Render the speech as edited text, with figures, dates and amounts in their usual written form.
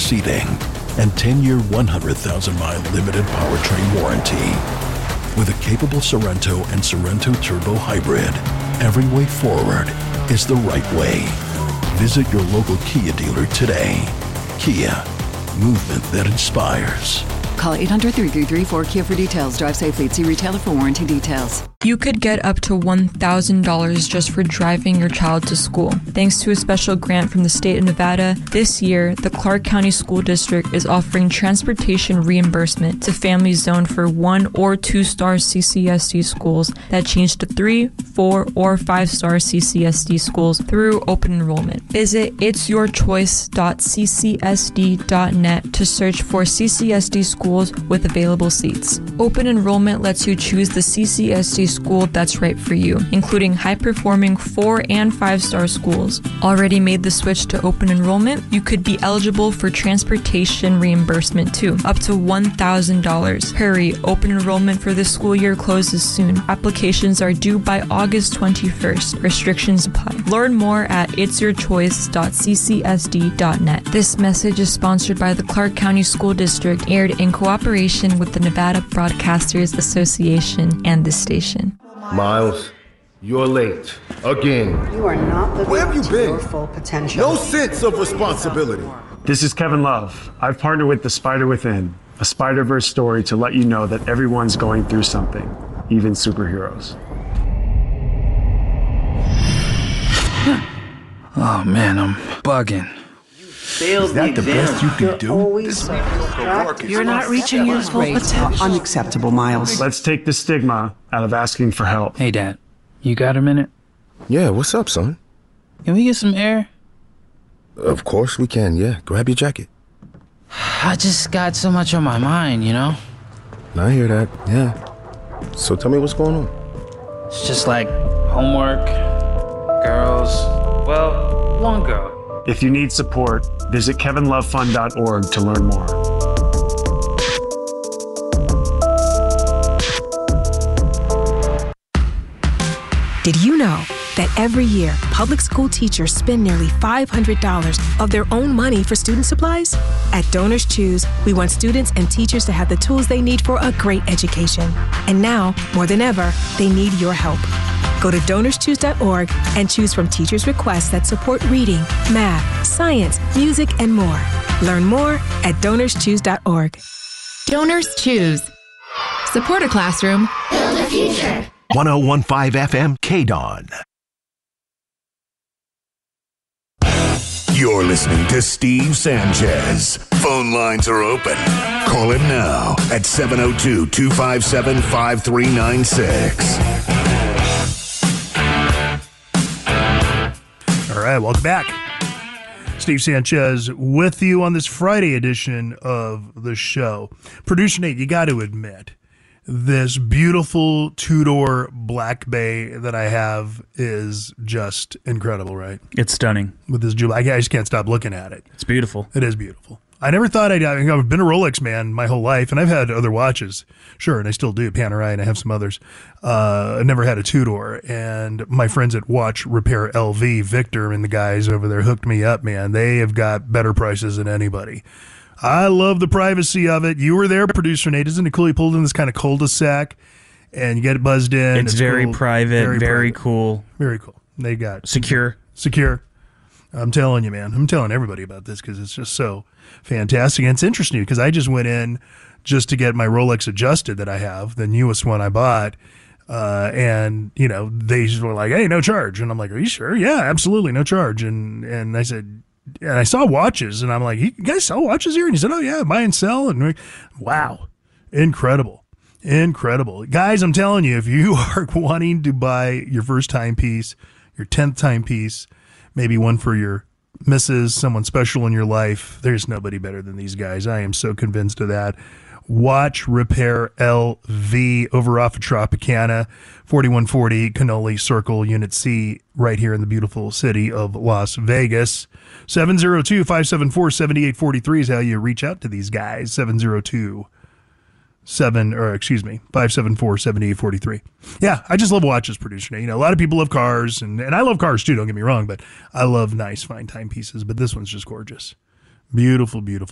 seating, and 10-year, 100,000-mile limited powertrain warranty. With a capable Sorento and Sorento Turbo Hybrid, every way forward is the right way. Visit your local Kia dealer today. Kia, movement that inspires. Call 800-333-4KIA for details. Drive safely. See retailer for warranty details. You could get up to $1,000 just for driving your child to school. Thanks to a special grant from the state of Nevada, this year, the Clark County School District is offering transportation reimbursement to families zoned for 1 or 2-star CCSD schools that change to 3, 4, or 5-star CCSD schools through open enrollment. Visit itsyourchoice.ccsd.net to search for CCSD schools with available seats. Open enrollment lets you choose the CCSD school that's right for you, including high-performing 4 and 5-star schools. Already made the switch to open enrollment? You could be eligible for transportation reimbursement too, up to $1,000. Hurry, open enrollment for this school year closes soon. Applications are due by August 21st. Restrictions apply. Learn more at itsyourchoice.ccsd.net. This message is sponsored by the Clark County School District, aired in cooperation with the Nevada Broadcasters Association and this station. Miles, you're late. Again. You are not living Where have you to been? your full potential. No sense of responsibility. This is Kevin Love. I've partnered with The Spider Within, a Spider-Verse story to let you know that everyone's going through something, even superheroes. Oh man, I'm bugging. Is that the best you can do? You're not reaching your full potential. Unacceptable, Miles. Let's take the stigma out of asking for help. Hey Dad, you got a minute? Yeah, what's up, son? Can we get some air? Of course we can, yeah. Grab your jacket. I just got so much on my mind, you know? I hear that, yeah. So tell me what's going on. It's just like homework, girls, well, one girl. If you need support, visit kevinlovefund.org to learn more. Did you know that every year, public school teachers spend nearly $500 of their own money for student supplies? At Donors Choose, we want students and teachers to have the tools they need for a great education. And now, more than ever, they need your help. Go to DonorsChoose.org and choose from teachers' requests that support reading, math, science, music, and more. Learn more at DonorsChoose.org. Donors Choose. Support a classroom. Build a future. 101.5 FM KDON. You're listening to Steve Sanchez. Phone lines are open. Call him now at 702-257-5396. All right, welcome back. Steve Sanchez with you on this Friday edition of the show. Producer Nate, you got to admit, this beautiful two-door Black Bay that I have is just incredible, right? It's stunning. With this jewel, I just can't stop looking at it. It's beautiful. It is beautiful. I never thought I've been a Rolex man my whole life, and I've had other watches, sure, and I still do, Panerai, and I have some others. I never had a two-door, and my friends at Watch Repair LV, Victor and the guys over there hooked me up, man. They have got better prices than anybody. I love the privacy of it. You were there, Producer Nate. Isn't it cool? You pulled in this kind of cul-de-sac, and you get it buzzed in. It's very cool. private, very cool. Very cool. They got Secure. I'm telling you, man. I'm telling everybody about this because it's just so fantastic. And it's interesting because I just went in just to get my Rolex adjusted that I have, the newest one I bought. And, you know, they just were like, hey, no charge. And I'm like, are you sure? Yeah, absolutely, no charge. And I said, and I saw watches, and I'm like, you guys sell watches here? And he said, oh, yeah, buy and sell. And wow, incredible. Guys, I'm telling you, if you are wanting to buy your first timepiece, your 10th timepiece, maybe one for your missus, someone special in your life, there's nobody better than these guys. I am so convinced of that. Watch Repair LV over off of Tropicana, 4140 Canoli Circle, Unit C, right here in the beautiful city of Las Vegas. 702-574-7843 is how you reach out to these guys. 574-7843. Yeah, I just love watches, Producer Nate. You know, a lot of people love cars, and I love cars too, don't get me wrong, but I love nice, fine timepieces, but this one's just gorgeous. Beautiful.